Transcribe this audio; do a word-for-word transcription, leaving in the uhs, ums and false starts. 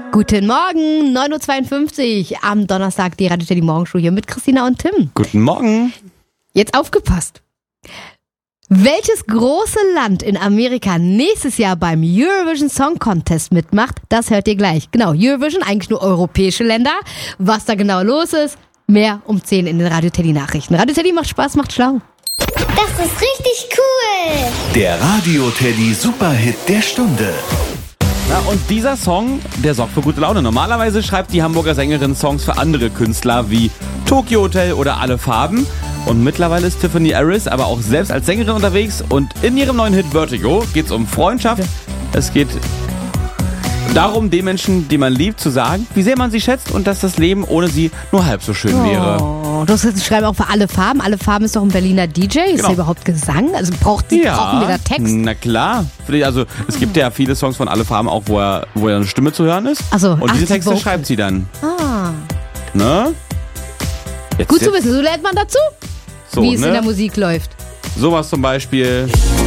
Guten Morgen, neun Uhr zweiundfünfzig am Donnerstag, die Radio Teddy Morgenshow hier mit Christina und Tim. Guten Morgen. Jetzt aufgepasst. Welches große Land in Amerika nächstes Jahr beim Eurovision Song Contest mitmacht, das hört ihr gleich. Genau, Eurovision, eigentlich nur europäische Länder. Was da genau los ist, mehr um zehn in den Radio Teddy Nachrichten. Radio Teddy macht Spaß, macht schlau. Das ist richtig cool. Der Radio Teddy Superhit der Stunde. Na, und dieser Song, der sorgt für gute Laune. Normalerweise schreibt die Hamburger Sängerin Songs für andere Künstler wie Tokyo Hotel oder Alle Farben. Und mittlerweile ist Tiffany Harris aber auch selbst als Sängerin unterwegs. Und in ihrem neuen Hit Vertigo geht es um Freundschaft. Es geht darum, den Menschen, die man liebt, zu sagen, wie sehr man sie schätzt und dass das Leben ohne sie nur halb so schön wäre. Oh, du hast schreiben auch für Alle Farben. Alle Farben ist doch ein Berliner D J. Ist Genau. der überhaupt Gesang? Also braucht die, Ja, brauchen wir da Text? na klar. Also es gibt ja viele Songs von Alle Farben auch, wo er, wo er eine Stimme zu hören ist. Ach so, und ach, diese die Texte Vocals. schreibt sie dann. Ah, Ne? Jetzt, gut zu jetzt, wissen. So lernt man dazu, so, wie es ne? in der Musik läuft. Sowas zum Beispiel.